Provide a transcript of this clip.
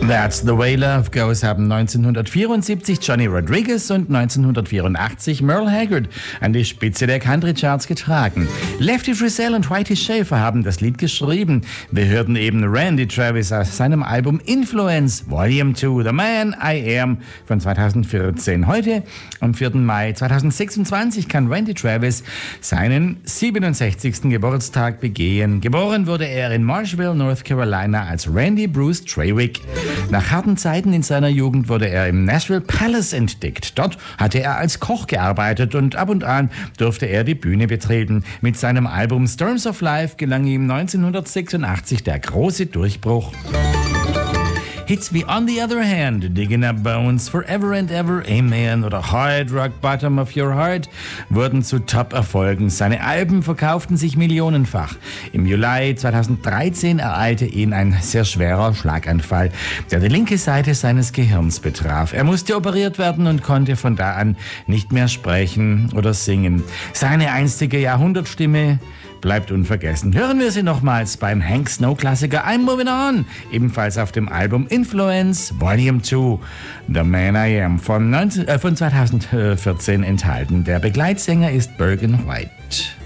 That's the Way Love Goes haben 1974 Johnny Rodriguez und 1984 Merle Haggard an die Spitze der Country-Charts getragen. Lefty Frizzell und Whitey Shafer haben das Lied geschrieben. Wir hörten eben Randy Travis aus seinem Album Influence Volume 2, The Man I Am von 2014. Heute, am 4. Mai 2026, kann Randy Travis seinen 67. Geburtstag begehen. Geboren wurde er in Marshville, North Carolina als Randy Bruce Trawick. Nach harten Zeiten in seiner Jugend wurde er im Nashville Palace entdeckt. Dort hatte er als Koch gearbeitet und ab und an durfte er die Bühne betreten. Mit seinem Album Storms of Life gelang ihm 1986 der große Durchbruch. Hits wie On the Other Hand, Digging Up Bones, Forever and Ever, Amen oder Hard Rock Bottom of Your Heart wurden zu Top-Erfolgen. Seine Alben verkauften sich millionenfach. Im Juli 2013 ereilte ihn ein sehr schwerer Schlaganfall, der die linke Seite seines Gehirns betraf. Er musste operiert werden und konnte von da an nicht mehr sprechen oder singen. Seine einstige Jahrhundertstimme bleibt unvergessen. Hören wir sie nochmals beim Hank Snow-Klassiker I'm Moving On, ebenfalls auf dem Album Influence Volume 2, The Man I Am von 2014 enthalten. Der Begleitsänger ist Bergen White.